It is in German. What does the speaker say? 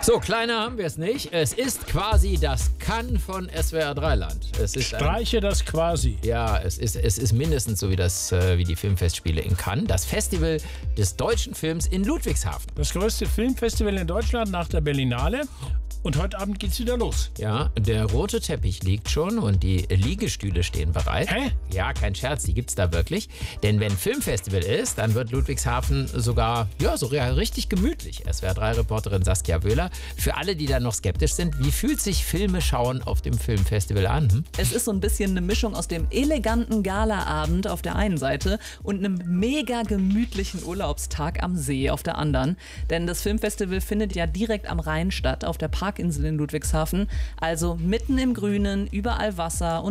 So, kleiner haben wir es nicht. Es ist quasi das Cannes von SWR 3-Land. Streiche das quasi. Ja, es ist mindestens so wie die Filmfestspiele in Cannes. Das Festival des deutschen Films in Ludwigshafen. Das größte Filmfestival in Deutschland nach der Berlinale. Und heute Abend geht's wieder los. Ja, der rote Teppich liegt schon und die Liegestühle stehen bereit. Hä? Ja, kein Scherz, die gibt's da wirklich. Denn wenn Filmfestival ist, dann wird Ludwigshafen sogar, so richtig gemütlich. SWR3-Reporterin Saskia Wöhler. Für alle, die da noch skeptisch sind, wie fühlt sich Filme schauen auf dem Filmfestival an? Es ist so ein bisschen eine Mischung aus dem eleganten Galaabend auf der einen Seite und einem mega gemütlichen Urlaubstag am See auf der anderen. Denn das Filmfestival findet ja direkt am Rhein statt, auf der Parkinsel in Ludwigshafen. Also mitten im Grünen, überall Wasser und